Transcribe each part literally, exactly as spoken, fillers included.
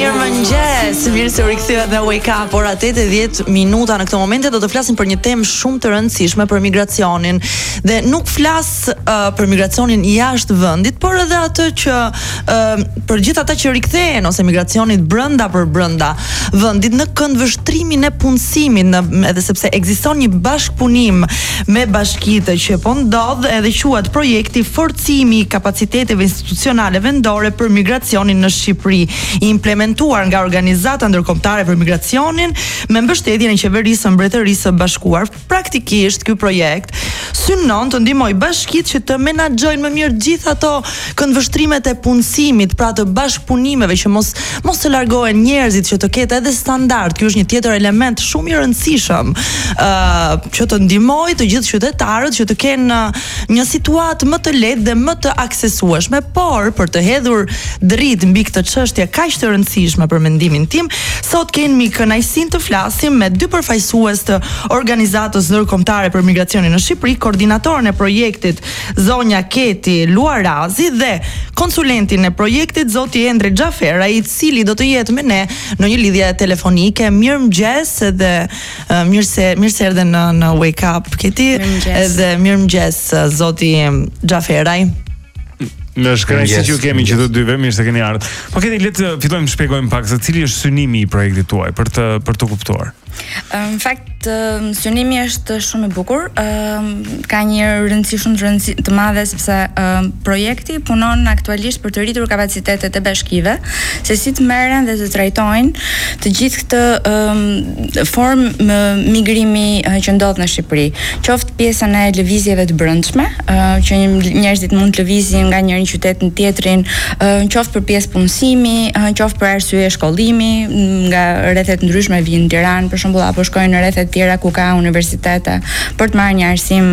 Mirëmëngjes, mirë se u rikthyet në Wake Up. Ora tetë e dhjetë minuta në këtë moment do të flasim për një temë shumë të rëndësishme, për migracionin. Dhe nuk flas uh, për migracionin jashtë vendit, por edhe atë që uh, për gjithë ata që rikthehen ose migracionit brenda për brenda vendit në këndvështrimin e punësimit, në, edhe sepse ekziston një bashkëpunim me bashkitë që po ndodh edhe quhet projekti forcimi i kapaciteteve institucionale vendore për migracionin në Shqipëri, i implementuar nga Organizata Ndërkombëtare për Migracionin me mbështetjen e Qeverisë së Mbretërisë së Bashkuar. Praktikisht ky projekt synon të ndihmojë bashkitë që të menaxhojnë më mirë gjithë ato këndvështrimet e punësimit, pra të bashkëpunimeve, që mos mos të largohen njerëzit, që të ketë edhe standard. Ky është një tjetër element shumë i rëndësishëm, uh, që të ndihmojë të gjithë qytetarët që të kenë një situatë më të lehtë dhe më të aksesueshme, por për të hedhur dritë mbi këtë çështje kaq të rëndësishme për mendimin tim, sot kemi kënaqësinë të flasim me dy përfaqësues të Organizatës Ndërkombëtare për Migracionin në Shqipëri, koordinatorin e projektit zonja Keti Luarazi dhe konsulentin e projektit zoti Endre Xhafera, i cili do të jetë me ne në një lidhje telefonike. Mirëmëngjes dhe uh, mirë se mirë se erdhe në në Wake Up Keti, edhe mirëmëngjes zoti Xhaferaj. Në shkrenjë që ju kemi që të dyve, mirë se keni ardhur. Po keni le të fillojmë të shpjegojmë pak se cili është synimi i projektit tuaj për të për të kuptuar. Në fakt, synimi është shumë i bukur, ka një rëndësi shumë të rëndësi të madhe sepse projekti punon aktualisht për të rritur kapacitetet e bashkive, se si të merren dhe të trajtojnë të gjithë këtë formë migrimi që ndodh në Shqipëri, qoftë pjesën e lëvizjeve të brendshme, që njerëzit mund të lëvizin nga një qytet në tjetrin, qoftë për pjesë punësimi, qoftë për arsye shkollimi, nga rrethet ndryshme vijnë në Tiranë, për shembull, apo shkojnë në rrethet tjera ku ka universitete për të marrë një arsim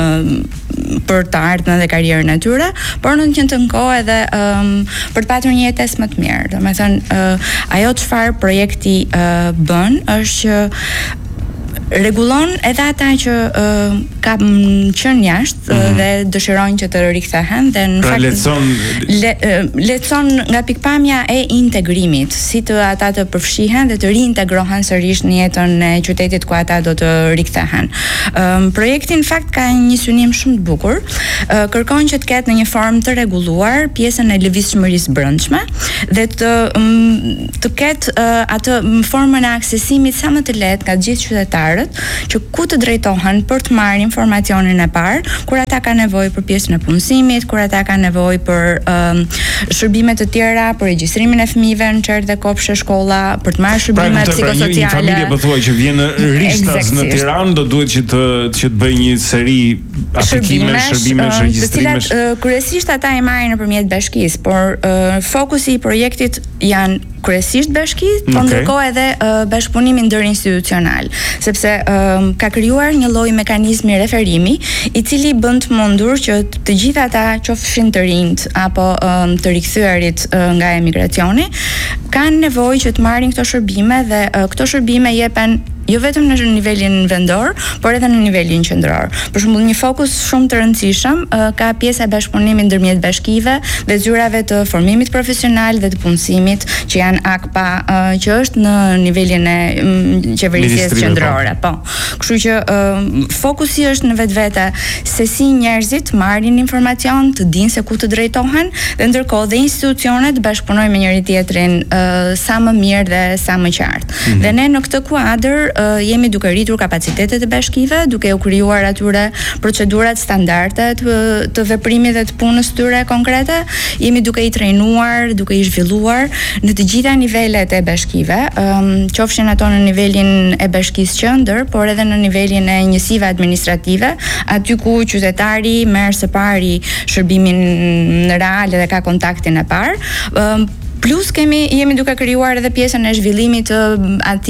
për të ardhmen dhe karrierën e tyre, por në të njëjtën kohë edhe um, për të patur një jetesë më të mirë. Domethënë, uh, ajo çfarë projekti uh, bën është që rregullon edhe ata që uh, kanë qenë jashtë uh, dhe dëshirojnë që të rikthehen dhe në pra, fakt letson le, uh, letson nga pikpamja e integrimit, si të ata të përfshihen dhe të reintegrohen sërish në jetën e qytetit ku ata do të rikthehen. Um, projekti në fakt ka një synim shumë të bukur, uh, kërkon që të ketë në një formë të rregulluar pjesën e lëvizshmërisë brendshme dhe të um, të ketë uh, atë formën e aksesimit sa më të lehtë nga gjithë qytetarët, që ku të drejtohen për të marrë informacionin e parë, kur ata kanë nevojë për pjesën e punësimit, kur ata kanë nevojë për um, shërbime të tjera, për regjistrimin e fëmijëve në çert dhe kopshte shkolla, për të marrë shërbime pra, psikosociale. Një familje po thuaj që vjen rishtas në Tiranë do duhet që të që të bëjë një seri aplikime, shërbime, regjistrime. Të cilat kryesisht ata i marrin nëpërmjet bashkisë, por uh, fokusi i projektit janë kryesisht bashkitë, por ndërkohë edhe uh, bashkëpunimi ndërinstitucional, sepse um, ka krijuar një lloj mekanizmi referimi i cili bën të mundur që të gjithë ata qofshin të rinjt apo um, të rikthyerit uh, nga emigracioni kanë nevojë që të marrin këto shërbime dhe uh, këto shërbime jepen jo vetëm në nivelin vendor, por edhe në nivelin qendror. Për shembull, një fokus shumë të rëndësishëm uh, ka pjesa e bashkëpunimit ndërmjet bashkive dhe zyrave të formimit profesional dhe të punësimit, që janë A K P A, uh, që është në nivelin e um, qeverisjes qendrore. Po. Kështu që uh, fokusi është në vetvete se si njerëzit marrin informacion, të dinë se ku të drejtohen, dhe ndërkohë dhe institucionet bashkëpunojnë me njëri tjetrin uh, sa më mirë dhe sa më qartë. Mm-hmm. Dhe ne në këtë kuadër Uh, jemi duke rritur kapacitetet e bashkive, duke u krijuar atyre procedurat standarde të, të veprimit dhe të punës tyre konkrete, jemi duke i trajnuar, duke i zhvilluar në të gjitha nivelet e bashkive, um, qofshin ato në nivelin e bashkisë qendër, por edhe në nivelin e njësive administrative, aty ku qytetari merr së pari shërbimin në real dhe ka kontaktin e parë. Um, Plus kemi jemi duke krijuar edhe pjesën e zhvillimit të atij bashk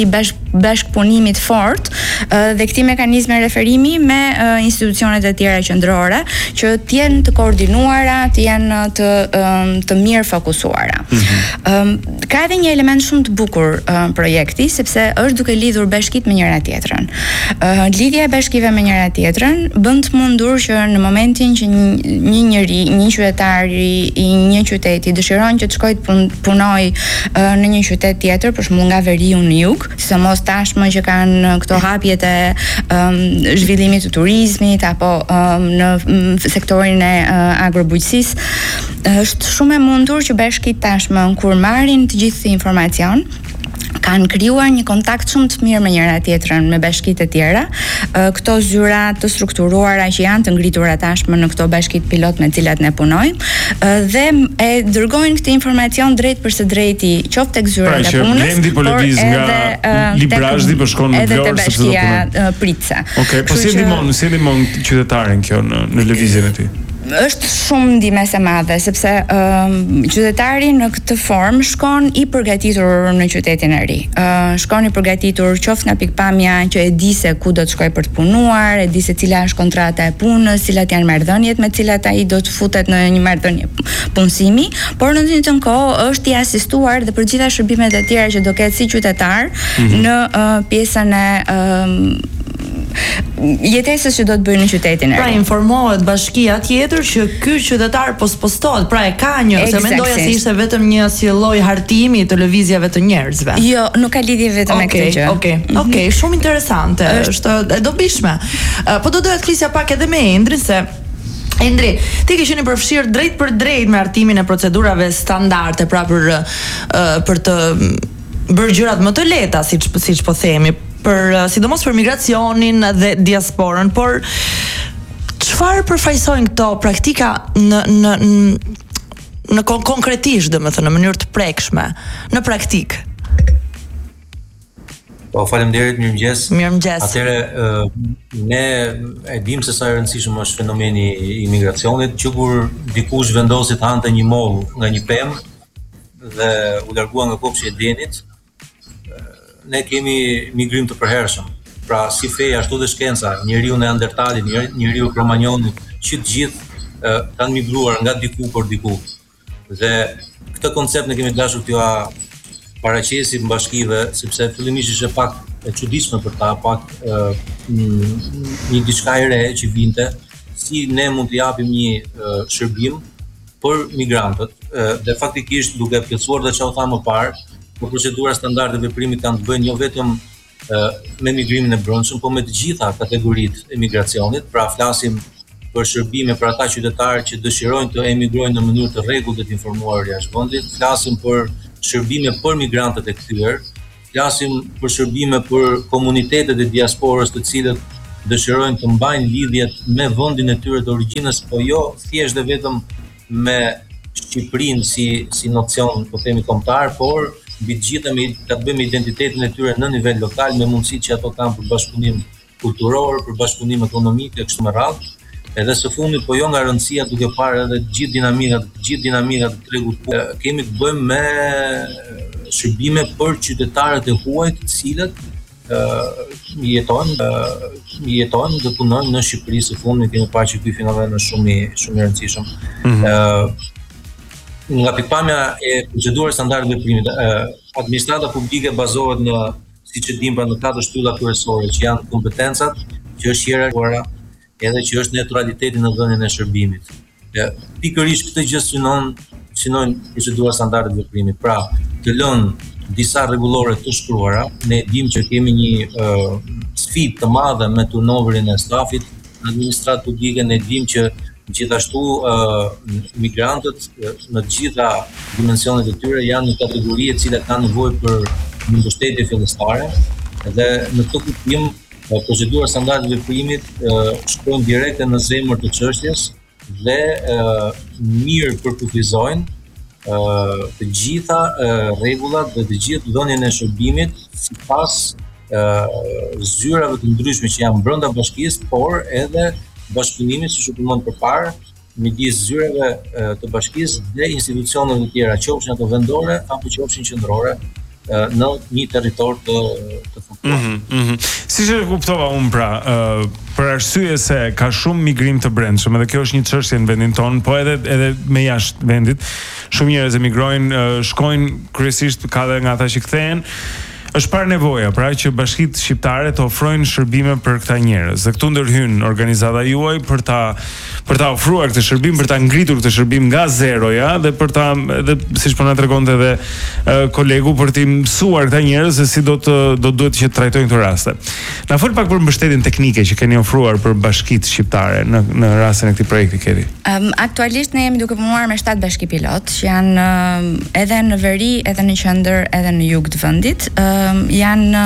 bashkëpunimit fort dhe këtij mekanizmi referimi me institucionet e tjera qendrore që të jenë të koordinuara, të jenë të të mirë fokusuara. Mm-hmm. Ka edhe një element shumë të bukur projekti sepse është duke lidhur bashkit me njëra tjetrën. Lidhja e bashkive me njëra tjetrën bën të mundur që në momentin që një njeri, një qytetar i një qyteti dëshiron që të shkojë të punojë në një qytet tjetër, për shembull nga veriu në jug, sidomos tashmë që kanë këto hapjet e um, zhvillimit të turizmit apo um, në sektorin e uh, agrobujqësisë, është shumë e mundur që bashkit tashmë kur marrin të gjithë informacion kanë krijuar një kontakt shumë të mirë me njëra tjetrën me bashkitë e tjera. Këto zyra të strukturuara që janë të ngritura tashmë në këto bashkitë pilot me të cilat ne punojmë dhe e dërgojnë këtë informacion drejt për së drejti qoftë tek zyrat e punës, Blendi po lëviz nga Librazhdi po shkon në Vlorë sepse do punoj. Pritse. Okej, po si ndihmon, si ndihmon qytetarin kjo në në lëvizjen e tij? Është shumë ndihmës e madhe sepse um, qytetari në këtë formë shkon i përgatitur në qytetin e ri. Uh, shkon i përgatitur qoftë nga pikpamja që e di se ku do të shkojë për të punuar, e di se cila është kontrata e punës, cilat janë marrëdhëniet me të cilat ai do të futet në një marrëdhënie punësimi, por në të njëjtën kohë është i asistuar dhe për gjitha shërbimet e tjera që do ketë si qytetar mm-hmm. në uh, pjesën e um, jetesës që do të bëjë në qytetin e ri. Pra informohet bashkia tjetër që ky qytetar po spostohet, pra e ka një, ose mendoja se ishte vetëm një si lloj hartimi të lëvizjeve të njerëzve. Jo, nuk ka lidhje vetëm me këtë gjë. Okej, okej, okej, shumë interesante, është e dobishme. Po do doja të flisja pak edhe me Endrin se Endri, ti ke qenë përfshirë drejt për drejt me hartimin e procedurave standarde, pra për për të bërë gjërat më të lehta, siç siç po themi, për sidomos për migracionin dhe diasporën, por çfarë përfaqësojnë këto praktika në në në kon konkretisht, domethënë në mënyrë të prekshme, në praktik? Po, faleminderit, mirëmëngjes. Mirëmëngjes. Atëherë ne e dim se sa i rëndësishëm është fenomeni i imigracionit, që kur dikush vendosi të hante një moll nga një pemë dhe u largua nga kopshti i Denit, ne kemi migrim të përhershëm. Pra, si feja, ashtu dhe shkenca, njeriu neandertalit, njeriu kromanjonit, që të gjithë uh, kanë migruar nga diku për diku. Dhe këtë koncept ne kemi dashur t'ja paraqesim bashkive, sepse fillimisht ishte pak e çuditshme për ta, pak uh, një diçka e re që vinte, si ne mund të japim një uh, shërbim për migrantët, uh, dhe faktikisht duke plotësuar dhe çfarë u tha më parë, po procedura standarde e veprimit kanë të bëjnë jo vetëm uh, me migrimin e brendshëm, por me të gjitha kategoritë e migracionit. Pra flasim për shërbime për ata qytetarë që dëshirojnë të emigrojnë në mënyrë të rregullt dhe të informuar jashtë vendit, flasim për shërbime për migrantët e kthyer, flasim për shërbime për komunitetet e diasporës të cilët dëshirojnë të mbajnë lidhjet me vendin e tyre të origjinës, po jo thjesht dhe vetëm me Shqipërinë si si nocion, po themi kombëtar, por mbi të gjitha me ka të bëjë me identitetin e tyre në nivel lokal, me mundësitë që ato kanë për bashkëpunim kulturor, për bashkëpunim ekonomik e kështu me radhë. Edhe së fundit, po jo nga rëndësia, duke parë edhe të gjithë dinamikat, të gjithë dinamikat të tregut, kemi të bëjmë me shërbime për qytetarët e huaj, të cilët uh, jetojnë, uh, jetojnë dhe punojnë në Shqipëri. Së fundit kemi parë që ky fenomen është shumë i shumë i rëndësishëm. Mm-hmm. Uh, Nga pikpamja e procedurës standarde veprimit, administrata publike bazohet në, siç e dim, pra në katër shtylla kryesore, që janë kompetencat, që është hierarkia, edhe që është neutraliteti në dhënien e shërbimit. Pikërisht këtë gjë synon synojnë procedura standarde veprimit. Pra, të lënë disa rregullore të shkruara, ne dim që kemi një uh, sfidë të madhe me turnoverin e stafit në administratë publike, ne dim që gjithashtu uh, migrantët uh, në të gjitha dimensionet e tyre janë një kategori e cila ka nevojë për një mbështetje fillestare, dhe në këtë kuptim uh, procedura standarde veprimit uh, shkojnë direkte në zemër të çështjes dhe uh, mirë përkufizojnë uh, të gjitha uh, rregullat dhe të gjithë dhënien e shërbimit sipas uh, zyrave të ndryshme që janë brenda bashkisë, por edhe bashkëpunimi, siç u përmend përpara, midis zyreve të bashkisë dhe institucioneve të tjera, qofshin ato vendore apo qofshin qendrore, në një territor të të fuktuar. Mhm, mhm. Siç e kuptova unë pra, uh, për arsye se ka shumë migrim të brendshëm, edhe kjo është një çështje në vendin tonë, po edhe edhe me jashtë vendit, shumë njerëz emigrojnë, uh, shkojnë kryesisht ka edhe nga ata që kthehen. Është parë nevoja, pra që bashkitë shqiptare të ofrojnë shërbime për këta njerëz. Dhe këtu ndërhyn organizata juaj për ta për ta ofruar këtë shërbim, për ta ngritur këtë shërbim nga zeroja dhe për ta edhe siç po na tregonte edhe uh, kolegu për t'i mësuar këta njerëz se si do të do duhet që të trajtojnë këto raste. Na fol pak për mbështetjen teknike që keni ofruar për bashkitë shqiptare në në rastin e këtij projekti Kedi. Um, aktualisht ne jemi duke punuar me shtat bashki pilot, që janë uh, edhe në veri, edhe në qendër, edhe në jug të vendit. Uh, janë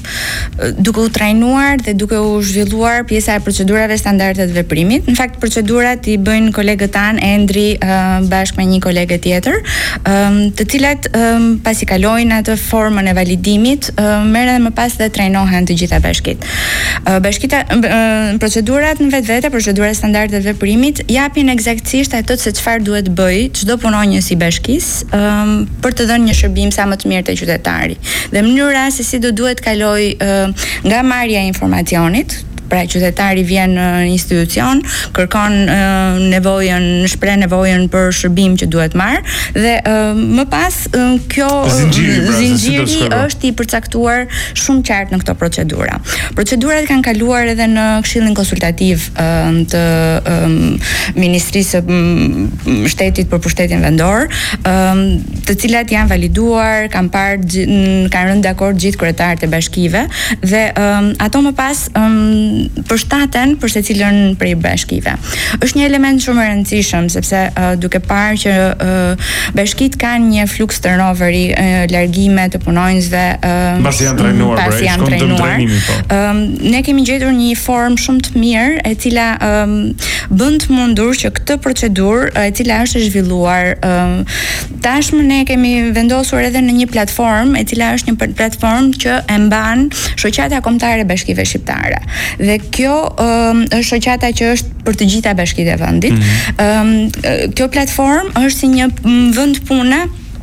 uh, duke u trajnuar dhe duke u zhvilluar pjesa e procedurave standarde të veprimit. Në fakt procedurat i bëjnë kolegët tanë Endri uh, bashkë me një kolege tjetër, um, të cilat um, pasi kalojnë atë formën e validimit, uh, merren dhe më pas dhe trajnohen të gjitha bashkitë. Uh, bashkita uh, procedurat në vetvete, procedurat standarde të veprimit japin eksaktësisht ato se çfarë duhet bëj çdo punonjës i bashkisë um, për të dhënë një shërbim sa më të mirë te qytetari. Dhe mënyra se si do duhet kaloj uh, nga marrja e informacionit, pra qytetari vjen në institucion, kërkon uh, nevojën, shpreh nevojën për shërbim që duhet marr dhe uh, më pas uh, kjo zinxhiri, pra, zinxhiri si është i përcaktuar shumë qartë në këto procedura. Procedurat kanë kaluar edhe në Këshillin Konsultativ uh, të um, Ministrisë së um, Shtetit për Pushtetin Vendor, um, të cilat janë validuar, kanë parë, kanë rënë dakord gjithë kryetarët e bashkive dhe um, ato më pas um, përshtaten për secilën prej bashkive. Është një element shumë i rëndësishëm sepse uh, duke parë që uh, bashkitë kanë një fluks turnoveri, uh, largime të punonjësve, uh, pasi janë trajnuar, pasi janë trajnuar. Um, ne kemi gjetur një formë shumë të mirë e cila um, bën të mundur që këtë procedurë e cila është e zhvilluar, um, tashmë ne kemi vendosur edhe në një platformë e cila është një platformë që e mban shoqata kombëtare e bashkive shqiptare. Dhe kjo um, është shoqata që është për të gjitha bashkitë e vendit. Mm-hmm. Um, kjo platformë është si një vend pune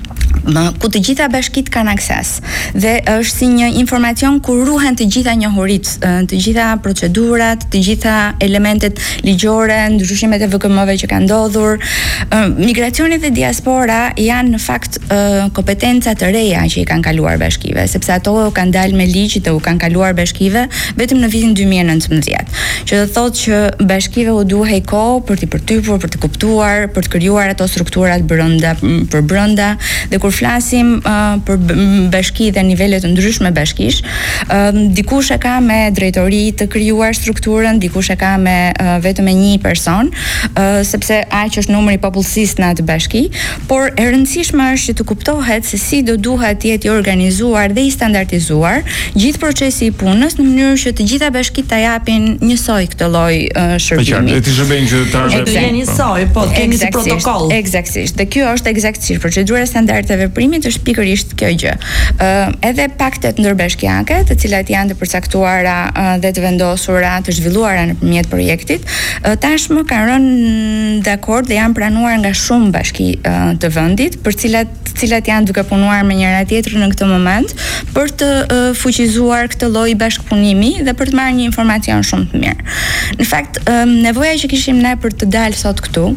ku të gjitha bashkitë kanë akses dhe është si një informacion ku ruhen të gjitha njohuritë, të gjitha procedurat, të gjitha elementet ligjore, ndryshimet e V K M-ve që kanë ndodhur. Migracioni dhe diaspora janë në fakt kompetenca të reja që i kanë kaluar bashkive, sepse ato kanë dalë me ligj dhe u kanë kaluar bashkive vetëm në vitin dy mijë e nëntëmbëdhjetë. Që do thotë që bashkive u duhej kohë për të përtypur, për të kuptuar, për të krijuar ato strukturat brenda për brenda. Dhe kur flasim uh, për bashki dhe nivele të ndryshme bashkish, uh, dikush e ka me drejtori të krijuar strukturën, dikush e ka me uh, vetëm me një person, uh, sepse aq është numri i popullsisë në atë bashki, por e rëndësishme është që të kuptohet se si do duhet të jetë i organizuar dhe i standardizuar gjithë procesi i punës në mënyrë që të gjitha bashkitë ta japin njësoj këtë lloj uh, shërbimi. Ti shërbejnë qytetarëve. Të jenë njësoj, po të keni si protokoll. Eksaktësisht. Dhe kjo është eksaktësisht procedura standarde të veprimit është pikërisht kjo gjë. Uh, edhe paktet ndërbashkiake, të cilat janë të përcaktuara uh, dhe të vendosura, të zhvilluara nëpërmjet projektit, uh, tashmë kanë rënë dakord dhe janë pranuar nga shumë bashki uh, të vendit, për cilat të cilat janë duke punuar me njëra tjetrën në këtë moment për të uh, fuqizuar këtë lloj bashkëpunimi dhe për të marrë një informacion shumë të mirë. Në fakt, um, nevoja që kishim ne për të dalë sot këtu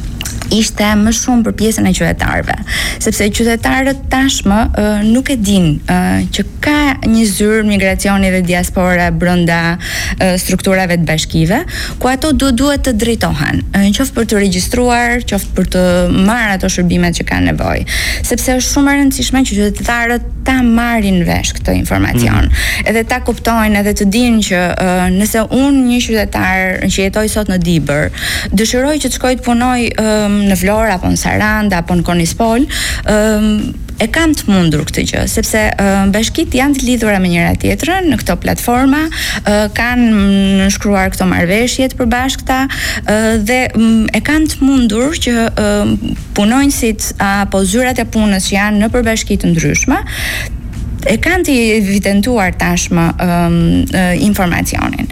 ishte më shumë për pjesën e qytetarëve, sepse qytetarët tashmë uh, nuk e dinë uh, që ka një zyrë migracioni dhe diaspora brenda uh, strukturave të bashkive, ku ato do duhet të drejtohen, uh, qoftë për të regjistruar, qoftë për të marrë ato shërbimet që kanë nevojë, sepse është shumë e rëndësishme që qytetarët ta marrin vesh këtë informacion, mm. edhe ta kuptojnë edhe të dinë që uh, nëse unë një qytetar që jetoj sot në Dibër, dëshiroj që të shkoj të punoj um, në Vlorë apo në Sarandë apo në Konispol, um, e kam të mundur këtë gjë, sepse uh, bashkitë janë të lidhura me njëra tjetrën në këto platforma, uh, kanë shkruar këto marrëveshje të përbashkëta uh, dhe um, e kanë të mundur që uh, punonjësit apo zyrat e punës që janë në përbashki të ndryshme e kanë të evidentuar tashmë um, uh, informacionin.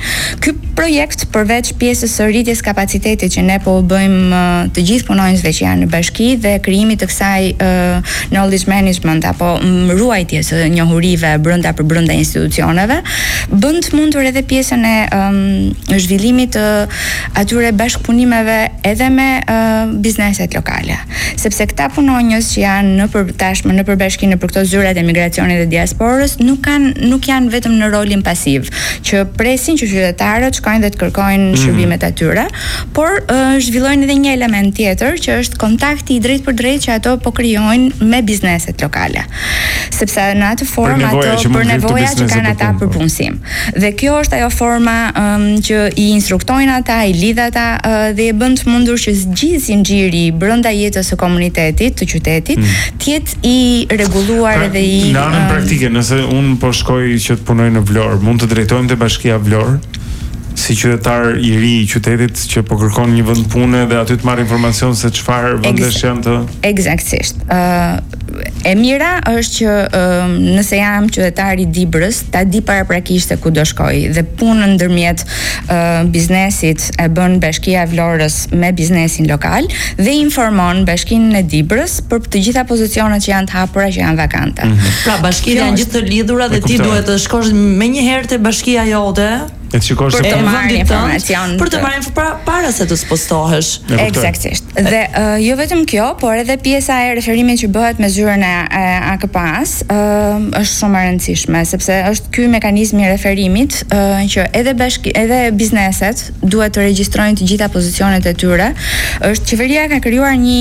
Ky projekt përveç pjesës së rritjes kapacitetit që ne po u bëjmë të gjithë punonjësve që janë në bashki dhe krijimit të kësaj uh, knowledge management apo ruajtjes së njohurive brenda për brenda institucioneve, bën të mundur edhe pjesën e um, zhvillimit të atyre bashkëpunimeve edhe me uh, bizneset lokale. Sepse këta punonjës që janë në për tashmë në përbashkinë për këto zyrat e migracionit dhe diasporës nuk kanë nuk janë vetëm në rolin pasiv, që presin që qytetarët shkojnë dhe të kërkojnë mm. shërbimet atyre, por uh, zhvillojnë edhe një element tjetër që është kontakti i drejt për drejt që ato po krijojnë me bizneset lokale. Sepse në atë formë ato për nevoja që kanë ata për punësim. Dhe kjo është ajo forma um, që i instruktojnë ata, i lidh ata uh, dhe e bën të mundur që gjithë zinxhiri brenda jetës së komunitetit, të qytetit, mm. të jetë i rregulluar pra, dhe i në anën um, praktike, nëse un po shkoj që të punoj në Vlorë, mund të drejtohem te Bashkia Vlorë si qytetar i ri i qytetit që po kërkon një vend pune dhe aty të marr informacion se çfarë vendesh janë të Eksaktësisht. Ë uh, e mira është që uh, nëse jam qytetar i Dibrës, ta di paraprakisht se ku do shkoj dhe punën ndërmjet uh, biznesit e bën Bashkia e Vlorës me biznesin lokal dhe informon Bashkinë e Dibrës për të gjitha pozicionet që janë të hapura, që janë vakante. Mm-hmm. Pra bashkitë janë gjithë të lidhura dhe ti duhet të shkosh menjëherë te bashkia jote e të shikosh për të marrë informacion, për të marrë para, para se të spostohesh. Eksaktësisht. Dhe uh, jo vetëm kjo, por edhe pjesa e referimit që bëhet me zyrën e A K P A-s uh, është shumë e rëndësishme, sepse është ky mekanizmi i referimit uh, që edhe bashki, edhe bizneset duhet të regjistrojnë të gjitha pozicionet e tyre. Është qeveria ka krijuar një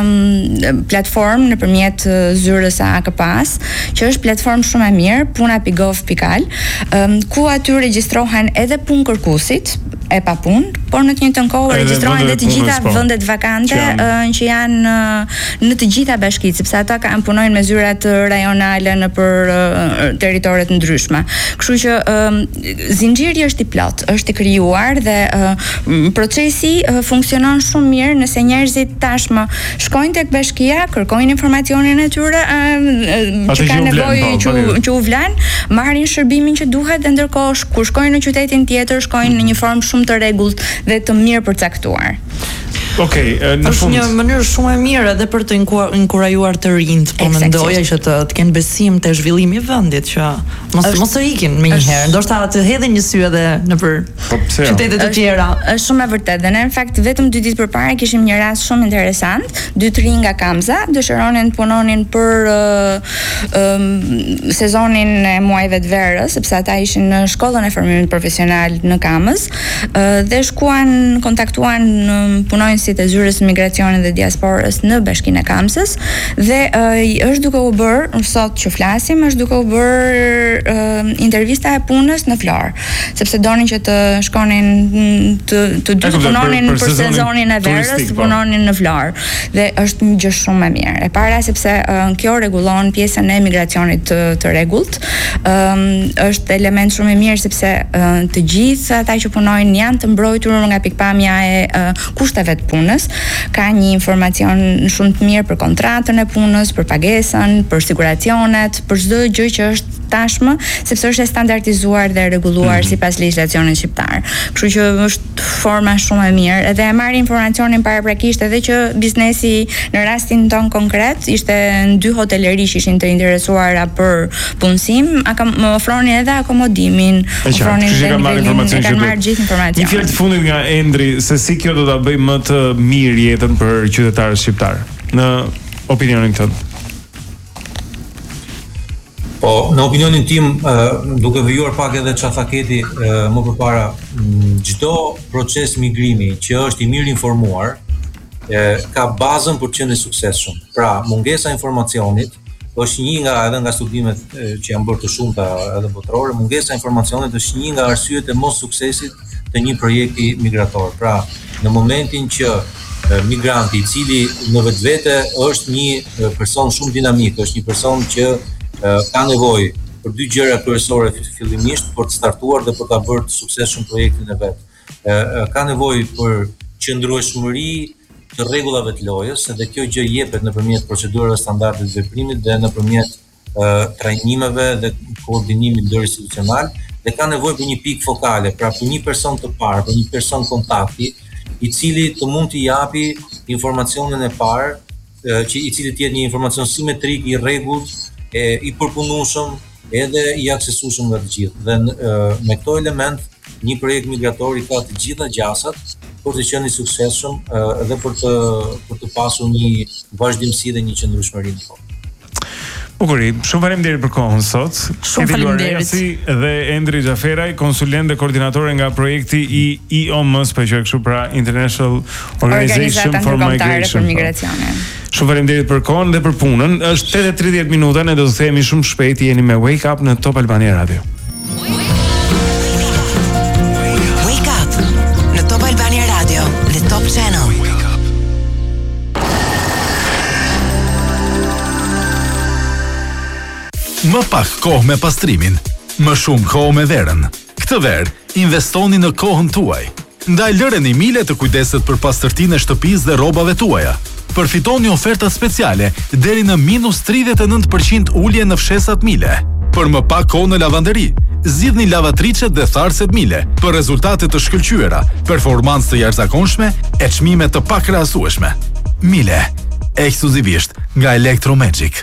um, platformë nëpërmjet zyrës së A K P A-s, që është platformë shumë e mirë, puna pikë gov pikë al, um, ku aty regjistrohen edhe punë kërkuesit e pa punë, por në të njëjtën kohë regjistrohen edhe të gjitha vendet vakante që janë, uh, që janë uh, në të gjitha bashkitë, sepse ata kanë punojnë me zyrat rajonale në për uh, territore të ndryshme. Kështu që uh, zinxhiri është i plot, është i krijuar dhe uh, procesi uh, funksionon shumë mirë nëse njerëzit tashmë shkojnë tek bashkia, kërkojnë informacionin e tyre uh, që kanë nevojë që që u vlan, marrin shërbimin që duhet dhe ndërkohë kur shkojnë në qytetin tjetër, shkojnë në një formë shumë të rregullt dhe të mirë përcaktuar. Okej, okay, në është fund një mënyrë shumë e mirë edhe për të inkurajuar të rinjt, po mendoja që të, të kenë besim te zhvillimi i vendit, që mos është, mos të ikin menjëherë, ndoshta të hedhin një sy edhe nëpër qytete të tjera. Është shumë e vërtetë. Dhe ne në fakt vetëm dy ditë përpara kishim një rast shumë interesant. Dy të rinj nga Kamza dëshironin të punonin për uh, um, sezonin e muajve të verës, sepse ata ishin në shkollën e formimit profesional në Kamës, uh, dhe shkuan, kontaktuan um, punojnë e zyrës së migracionit dhe diasporës në Bashkinë e Kamsës dhe uh, është duke u bërë sot që flasim, është duke u bërë uh, intervista e punës në Vlorë, sepse donin që të shkonin të të dy të punonin për, për sezonin e verës, të punonin në Vlorë dhe është një gjë shumë e mirë. E para sepse uh, kjo rregullon pjesën e migracionit të, të rregullt. Um, është element shumë i mirë sepse uh, të gjithë ata që punojnë janë të mbrojtur nga pikpamja e uh, kushteve të punës, ka një informacion shumë të mirë për kontratën e punës, për pagesën, për siguracionet, për çdo gjë që është tashmë, sepse është e standardizuar dhe rregulluar mm-hmm. sipas legjislacionit shqiptar. Kështu që është forma shumë e mirë, edhe e marr informacionin paraprakisht edhe që biznesi në rastin ton konkret ishte në dy hoteleri që ishin të interesuara për punësim, aka më ofronin edhe akomodimin, ofronin edhe nivelin, e kanë marrë gjithë informacionin. Një fjalë të fundit nga Endri, se si kjo do ta bëjë më të mirë jetën për qytetarët shqiptar, në opinionin tënd? Po, në opinionin tim, uh, duke vijuar pak edhe çfarë tha Keti uh, më përpara, çdo proces migrimi që është i mirë informuar, uh, ka bazën për të qenë i suksesshëm. Pra, mungesa e informacionit është një nga edhe nga studimet uh, që janë bërë të shumta edhe botërore, mungesa e informacionit është një nga arsyet e mos suksesit të një projekti migrator. Pra, në momentin që uh, migranti, i cili në vetvete është një uh, person shumë dinamik, është një person që ka nevojë për dy gjëra kryesore fillimisht për të startuar dhe për ta bërë të suksesshëm projektin e vet. Ka nevojë për qëndrueshmëri të rregullave të lojës, edhe kjo gjë jepet nëpërmjet procedurave standarde të veprimit dhe nëpërmjet trajnimeve dhe koordinimit ndërinstitucional, dhe ka nevojë për një pikë fokale, pra për një person të parë, për një person kontakti, i cili të mund t'i japi informacionin e parë, që i cili të jetë një informacion simetrik, i rregullt, e i përpunueshëm, edhe i aksesueshëm nga të gjithë. Dhe me këto element, një projekt migrator i ka të gjitha gjasat për të qenë i suksesshëm dhe për të për të pasur një vazhdimsi dhe një qëndrueshmëri në kohë. Bukuri, shumë faleminderit për kohën sot. Shumë faleminderit. Dhe Endri Xhaferaj, konsulent dhe koordinatore nga projekti i I O M S, po që kështu pra International Organization for Migration. Shumë faleminderit për kohën dhe për punën. Është tetë e tridhjetë minuta, ne do të themi shumë shpejt, jeni me Wake Up në Top Albania Radio. Wake Up në Top Albania Radio dhe Top Channel. Më pak kohë me pastrimin, më shumë kohë me verën. Këtë verë, investoni në kohën tuaj. Ndaj lëreni Mile të kujdeset për pastërtinë e shtëpisë dhe rrobave tuaja. Përfitoni oferta speciale deri në minus tridhjetë e nëntë përqind ulje në fshesat Mile. Për më pak kohë në lavanderi, zgjidhni lavatricet dhe tharset Mile për rezultate të shkëlqyera, performancë të jashtëzakonshme e çmime të pakrahasueshme. Mile, ekskluzivisht nga Electromagic.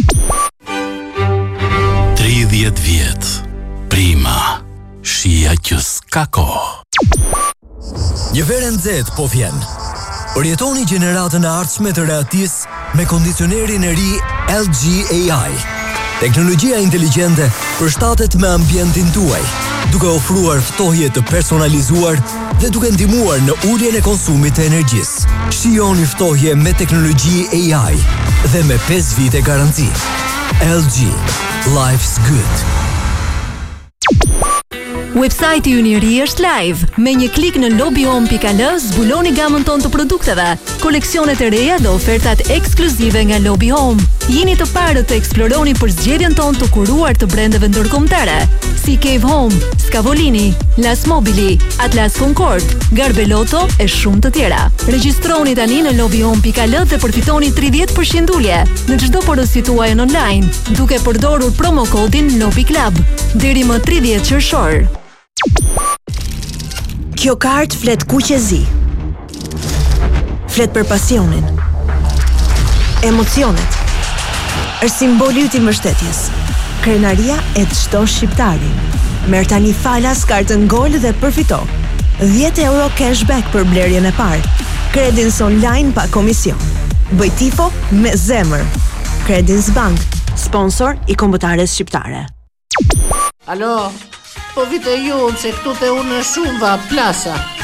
tridhjetë vjet. Prima. Shija që s'ka kohë. Një verë nxehtë po vjen. Përjetoni gjeneratën e ardhshme të reaktis me kondicionerin e ri L G A I. Teknologjia inteligjente përshtatet me ambientin tuaj, duke ofruar ftohje të personalizuar dhe duke ndihmuar në uljen e konsumit të energjisë. Shijoni ftohje me teknologji A I dhe me pesë vite garanci. L G. Life's good. Websajti ynë i ri është live. Me një klik në lobbyhome dot al zbuloni gamën tonë të produkteve, koleksionet e reja dhe ofertat ekskluzive nga Lobbyhome. Jini të parët të eksploroni për zgjedhjen tonë të kuruar të brendeve ndërkombëtare, si Cave Home, Scavolini, Las Mobili, Atlas Concord, Garbelotto e shumë të tjera. Regjistroni tani në lobbyhome dot al dhe përfitoni tridhjetë përqind ulje në çdo porosi tuaj online, duke përdorur promo kodin Lobby Club deri më tridhjetë qershor. Kjo kartë flet kuqezi. Flet për pasionin, emocionet. Është simboli yt i mbështetjes. Krenaria e çdo shqiptari. Merr tani falas kartën Gol dhe përfito dhjetë euro cashback për blerjen e parë. Credins online pa komision. Bëj tifo me zemër. Credins Bank, sponsor i kombëtares shqiptare. Alo, po vite ju se këtu te unë shumë va plasa.